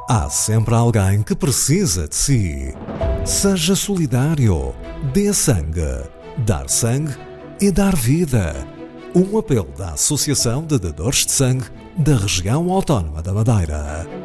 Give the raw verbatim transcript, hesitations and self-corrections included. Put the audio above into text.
Há sempre alguém que precisa de si. Seja solidário. Dê sangue. Dar sangue é dar vida. Um apelo da Associação de Dadores de Sangue da Região Autónoma da Madeira.